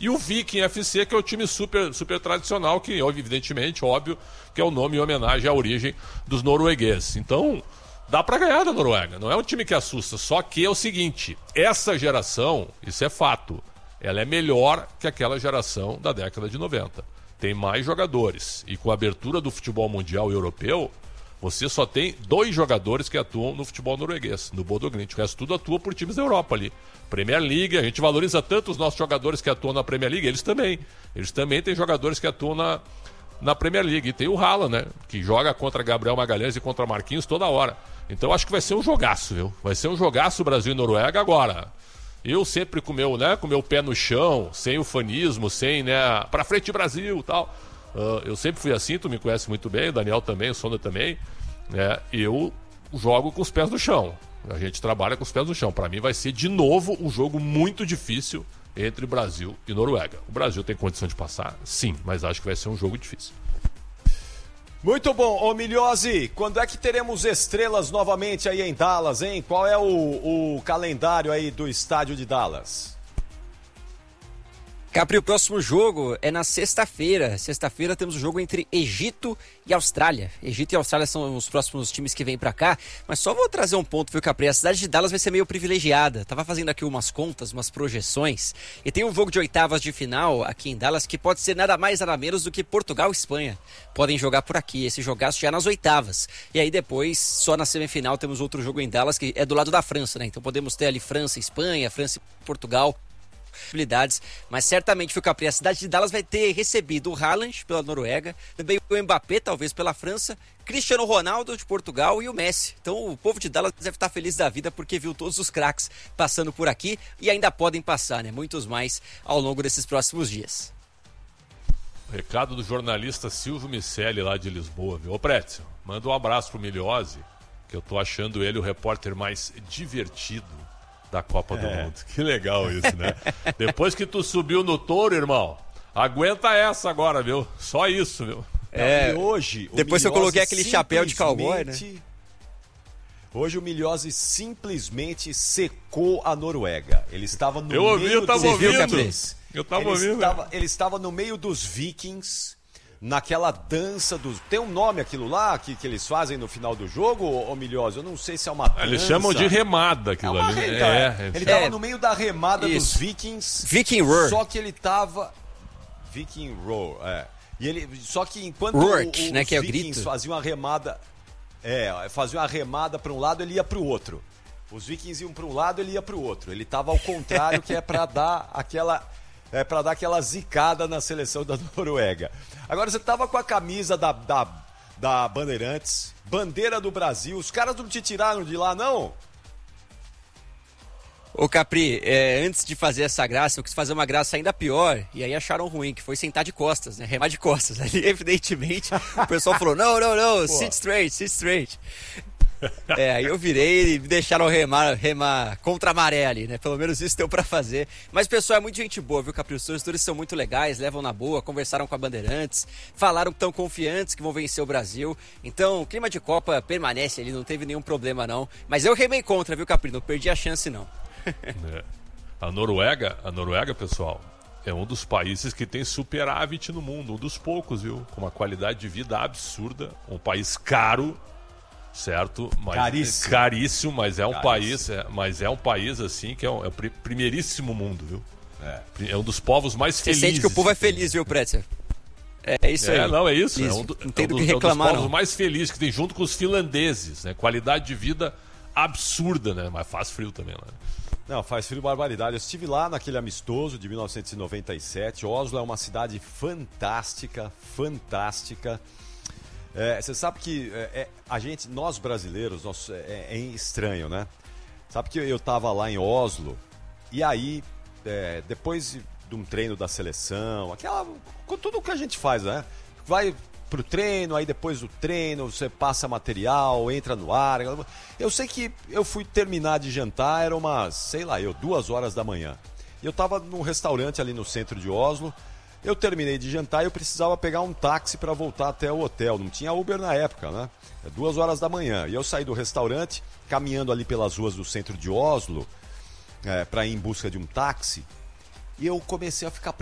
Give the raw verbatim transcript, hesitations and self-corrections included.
E o Viking F C, que é o time super, super tradicional, que evidentemente, óbvio, que é o nome em homenagem à origem dos noruegueses. Então, dá pra ganhar da Noruega. Não é um time que assusta, só que é o seguinte, essa geração, isso é fato, ela é melhor que aquela geração da década de noventa. Tem mais jogadores. E com a abertura do futebol mundial e europeu, você só tem dois jogadores que atuam no futebol norueguês, no Bodø Glimt. O resto tudo atua por times da Europa ali. Premier League, a gente valoriza tanto os nossos jogadores que atuam na Premier League, eles também. Eles também têm jogadores que atuam na, na Premier League. E tem o Haaland, né? Que joga contra Gabriel Magalhães e contra Marquinhos toda hora. Então acho que vai ser um jogaço, viu? Vai ser um jogaço Brasil e Noruega agora. Eu sempre com meu, né, com meu pé no chão, sem ufanismo, sem, né, pra frente Brasil e tal. Uh, eu sempre fui assim, tu me conhece muito bem, o Daniel também, o Sonda também. Né? Eu jogo com os pés no chão. A gente trabalha com os pés no chão. Para mim vai ser de novo um jogo muito difícil entre Brasil e Noruega. O Brasil tem condição de passar? Sim, mas acho que vai ser um jogo difícil. Muito bom. Ô Milhozzi, quando é que teremos estrelas novamente aí em Dallas, hein? Qual é o, o calendário aí do estádio de Dallas? Capri, o próximo jogo é na sexta-feira. Sexta-feira temos o jogo entre Egito e Austrália. Egito e Austrália são os próximos times que vêm pra cá. Mas só vou trazer um ponto, viu, Capri? A cidade de Dallas vai ser meio privilegiada. Tava fazendo aqui umas contas, umas projeções. E tem um jogo de oitavas de final aqui em Dallas que pode ser nada mais, nada menos do que Portugal e Espanha. Podem jogar por aqui. Esse jogaço já nas oitavas. E aí depois, só na semifinal, temos outro jogo em Dallas que é do lado da França, né? Então podemos ter ali França e Espanha, França e Portugal. Possibilidades, mas certamente o Capri, a cidade de Dallas vai ter recebido o Haaland pela Noruega, também o Mbappé talvez pela França, Cristiano Ronaldo de Portugal e o Messi. Então o povo de Dallas deve estar feliz da vida porque viu todos os craques passando por aqui e ainda podem passar, né? Muitos mais ao longo desses próximos dias. Recado do jornalista Silvio Miceli lá de Lisboa, viu? Ô Pretzel, manda um abraço pro Milhozzi, que eu tô achando ele o repórter mais divertido da Copa do É. Mundo. Que legal isso, né? Depois que tu subiu no touro, irmão, aguenta essa agora, viu? Só isso, viu? É, e hoje, o depois que eu Milhozzi coloquei aquele chapéu de cowboy, né? Hoje o Milhozzi simplesmente secou a Noruega. Ele estava no Eu ouvi, meio eu tava dos ouvindo. Vikings. Eu tava ele ouvindo. Estava, ele estava no meio dos Vikings, naquela dança dos... Tem um nome aquilo lá que, que eles fazem no final do jogo, ô Milhozzi? Eu não sei se é uma dança. Eles chamam de remada aquilo É uma ali. re- É, Ele é. estava É. no meio da remada Isso. dos Vikings. Viking Roar. Só que ele estava... Viking Roar, é. E ele... Só que enquanto Rourke, o, né, os que é o Vikings grito. faziam a remada... É, faziam a remada para um lado, ele ia para o outro. Os Vikings iam para um lado, ele ia para o outro. Ele estava ao contrário, que é para dar aquela... É para dar aquela zicada na seleção da Noruega. Agora, você tava com a camisa da, da, da Bandeirantes, bandeira do Brasil. Os caras não te tiraram de lá, não? Ô Capri, é, antes de fazer essa graça, eu quis fazer uma graça ainda pior, e aí acharam ruim, que foi sentar de costas, né? Remar de costas. Ali, evidentemente, o pessoal falou, não, não, não, sit straight, sit straight. É, aí eu virei e me deixaram remar, remar contra a maré ali, né? Pelo menos isso deu pra fazer. Mas o pessoal é muito gente boa, viu, Capri? Os torcedores são muito legais, levam na boa, conversaram com a Bandeirantes, falaram que estão confiantes que vão vencer o Brasil. Então, o clima de Copa permanece ali, não teve nenhum problema não. Mas eu remei contra, viu, Capri? Não perdi a chance não. É. A Noruega, a Noruega, pessoal, é um dos países que tem superávit no mundo, um dos poucos, viu? Com uma qualidade de vida absurda, um país caro, certo? Mas, Caríssimo. Caríssimo, mas é um Caríssimo. país, é, mas é um país assim que é, um, é o pri- primeiríssimo mundo, viu? É. É um dos povos mais Você felizes. sente que o povo é feliz, viu, Pretzel? É isso aí. É, não, é isso. É Feliz. um, do, Não tem é um do dos, que reclamar, é um dos povos não. mais felizes que tem junto com os finlandeses, né? Qualidade de vida absurda, né? Mas faz frio também lá. Não, faz frio barbaridade. Eu estive lá naquele amistoso de mil novecentos e noventa e sete. Oslo é uma cidade fantástica, fantástica. É, você sabe que é, é, a gente, nós brasileiros, nós, é, é estranho, né? Sabe que eu estava lá em Oslo e aí, é, depois de um treino da seleção, aquela, com tudo que a gente faz, né? Vai pro treino, aí depois do treino você passa material, entra no ar. Eu sei que eu fui terminar de jantar, era umas, sei lá, eu, duas horas da manhã. E eu estava num restaurante ali no centro de Oslo. Eu terminei de jantar e eu precisava pegar um táxi para voltar até o hotel. Não tinha Uber na época, né? É duas horas da manhã. E eu saí do restaurante, caminhando ali pelas ruas do centro de Oslo, é, para ir em busca de um táxi. E eu comecei a ficar preocupado.